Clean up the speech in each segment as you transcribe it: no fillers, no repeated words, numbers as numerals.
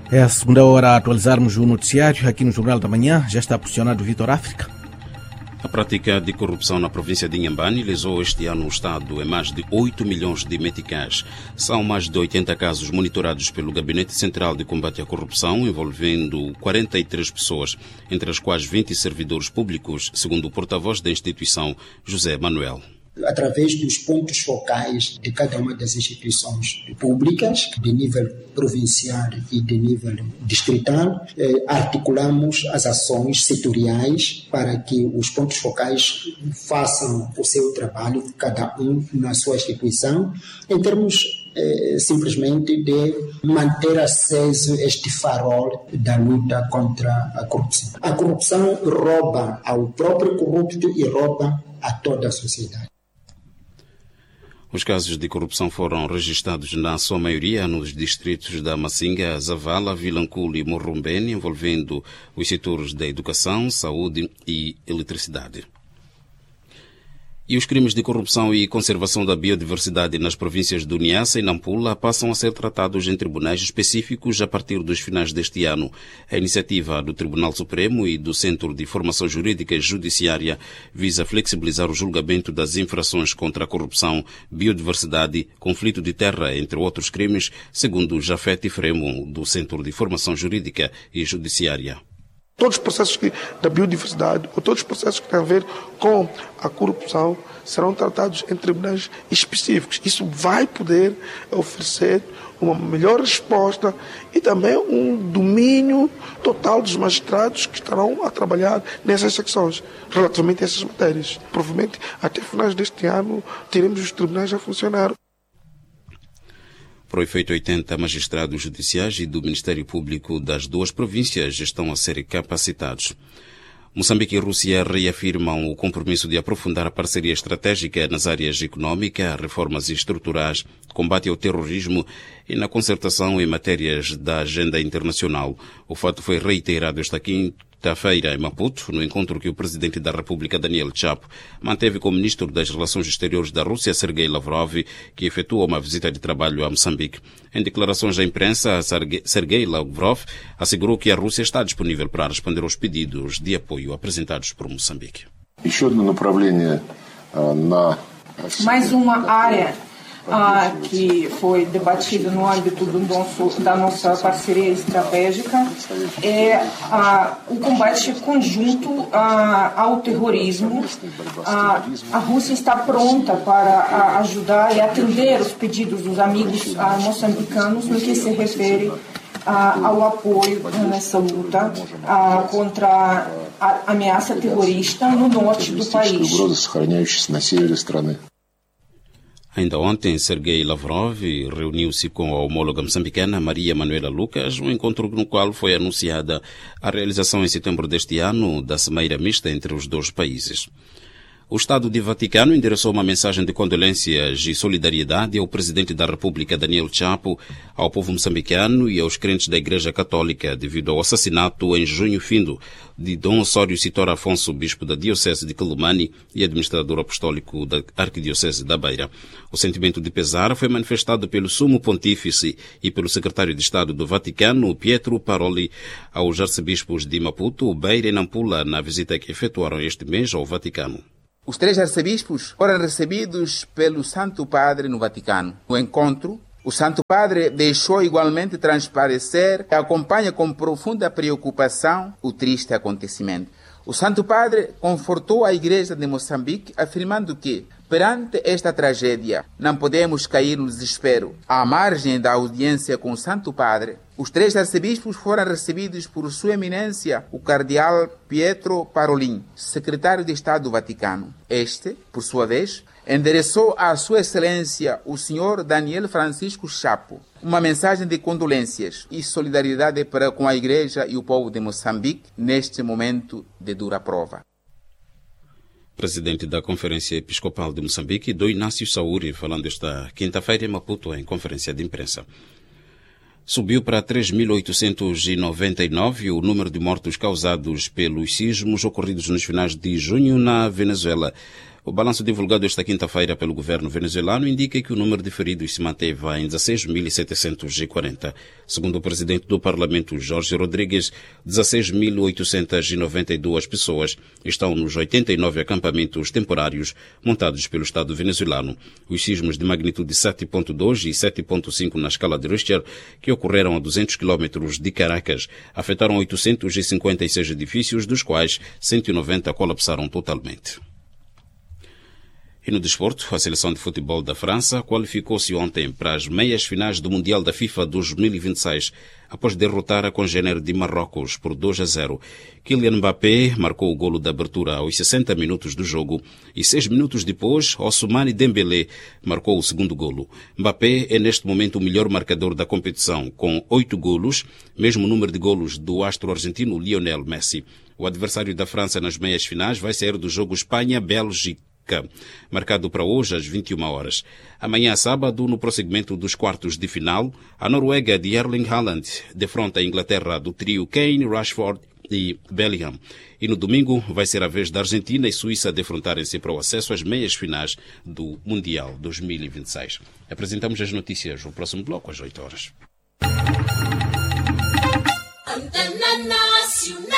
É a segunda hora a atualizarmos o noticiário aqui no Jornal da Manhã. Já está posicionado o Vitor África. A prática de corrupção na província de Inhambane lesou este ano o Estado em mais de 8 milhões de meticais. São mais de 80 casos monitorados pelo Gabinete Central de Combate à Corrupção, envolvendo 43 pessoas, entre as quais 20 servidores públicos, segundo o porta-voz da instituição, José Manuel. Através dos pontos focais de cada uma das instituições públicas, de nível provincial e de nível distrital, articulamos as ações setoriais para que os pontos focais façam o seu trabalho, cada um na sua instituição, em termos simplesmente de manter aceso este farol da luta contra a corrupção. A corrupção rouba ao próprio corrupto e rouba a toda a sociedade. Os casos de corrupção foram registrados na sua maioria nos distritos da Macinga, Zavala, Vilanculo e Morrombene, envolvendo os setores da educação, saúde e eletricidade. E os crimes de corrupção e conservação da biodiversidade nas províncias do Niassa e Nampula passam a ser tratados em tribunais específicos a partir dos finais deste ano. A iniciativa do Tribunal Supremo e do Centro de Formação Jurídica e Judiciária visa flexibilizar o julgamento das infrações contra a corrupção, biodiversidade, conflito de terra, entre outros crimes, segundo Jafete Fremo, do Centro de Formação Jurídica e Judiciária. Todos os processos da biodiversidade ou todos os processos que têm a ver com a corrupção serão tratados em tribunais específicos. Isso vai poder oferecer uma melhor resposta e também um domínio total dos magistrados que estarão a trabalhar nessas secções, relativamente a essas matérias. Provavelmente, até finais deste ano, teremos os tribunais a funcionar. Para o efeito, 80 magistrados judiciais e do Ministério Público das duas províncias estão a ser capacitados. Moçambique e Rússia reafirmam o compromisso de aprofundar a parceria estratégica nas áreas econômica, reformas estruturais, combate ao terrorismo e na concertação em matérias da agenda internacional. O fato foi reiterado esta quinta-feira em Maputo, no encontro que o presidente da República, Daniel Chapo, manteve com o ministro das Relações Exteriores da Rússia, Sergei Lavrov, que efetuou uma visita de trabalho a Moçambique. Em declarações à imprensa, Sergei Lavrov assegurou que a Rússia está disponível para responder aos pedidos de apoio apresentados por Moçambique. Mais uma área que foi debatida no âmbito da nossa parceria estratégica é o combate conjunto ao terrorismo. A Rússia está pronta para ajudar e atender os pedidos dos amigos moçambicanos no que se refere ao apoio nessa luta contra a ameaça terrorista no norte do país. Ainda ontem, Sergei Lavrov reuniu-se com a homóloga moçambicana Maria Manuela Lucas, um encontro no qual foi anunciada a realização em setembro deste ano da cimeira mista entre os dois países. O Estado do Vaticano endereçou uma mensagem de condolências e solidariedade ao presidente da República, Daniel Chapo, ao povo moçambicano e aos crentes da Igreja Católica devido ao assassinato em junho findo de Dom Osório Citor Afonso, bispo da Diocese de Quelimane e administrador apostólico da Arquidiocese da Beira. O sentimento de pesar foi manifestado pelo Sumo Pontífice e pelo secretário de Estado do Vaticano, Pietro Paroli, aos arcebispos de Maputo, Beira e Nampula, na visita que efetuaram este mês ao Vaticano. Os 3 arcebispos foram recebidos pelo Santo Padre no Vaticano. No encontro, o Santo Padre deixou igualmente transparecer e acompanha com profunda preocupação o triste acontecimento. O Santo Padre confortou a Igreja de Moçambique, afirmando que, perante esta tragédia, não podemos cair no desespero. À margem da audiência com o Santo Padre, os 3 arcebispos foram recebidos por Sua Eminência, o cardeal Pietro Parolin, secretário de Estado do Vaticano. Este, por sua vez, endereçou à Sua Excelência, o Sr. Daniel Francisco Chapo, uma mensagem de condolências e solidariedade para com a Igreja e o povo de Moçambique neste momento de dura prova. Presidente da Conferência Episcopal de Moçambique, Dom Inácio Saúri, falando esta quinta-feira em Maputo, em conferência de imprensa. Subiu para 3.899 o número de mortos causados pelos sismos ocorridos nos finais de junho na Venezuela. O balanço divulgado esta quinta-feira pelo governo venezuelano indica que o número de feridos se manteve em 16.740. Segundo o presidente do Parlamento, Jorge Rodrigues, 16.892 pessoas estão nos 89 acampamentos temporários montados pelo Estado venezuelano. Os sismos de magnitude 7.2 e 7.5 na escala de Richter, que ocorreram a 200 quilómetros de Caracas, afetaram 856 edifícios, dos quais 190 colapsaram totalmente. E no desporto, a seleção de futebol da França qualificou-se ontem para as meias finais do Mundial da FIFA 2026, após derrotar a congênere de Marrocos por 2-0. Kylian Mbappé marcou o golo de abertura aos 60 minutos do jogo e 6 minutos depois, Ousmane Dembélé marcou o segundo golo. Mbappé é neste momento o melhor marcador da competição, com 8 golos, mesmo número de golos do astro argentino Lionel Messi. O adversário da França nas meias finais vai sair do jogo Espanha-Bélgica, marcado para hoje às 21 horas. Amanhã, sábado, no prosseguimento dos quartos de final, a Noruega de Erling Haaland defronta a Inglaterra do trio Kane, Rashford e Bellingham. E no domingo vai ser a vez da Argentina e Suíça defrontarem-se para o acesso às meias finais do Mundial 2026. Apresentamos as notícias no próximo bloco às 8 horas. Antena Nacional.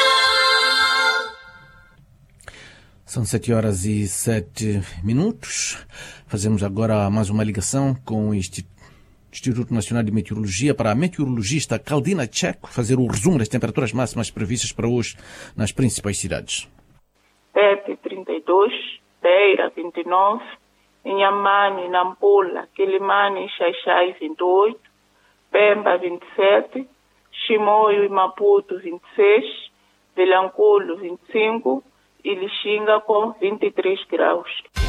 São 7h07. Fazemos agora mais uma ligação com o Instituto Nacional de Meteorologia para a meteorologista Kaldina Checo fazer o resumo das temperaturas máximas previstas para hoje nas principais cidades. Tete, 32, Beira, 29, Inhambane, Nampula, Quilimane e Xaixai, 28, Pemba, 27, Chimoio e Maputo, 26, Vilanculo, 25, e Lixinga com 23 graus.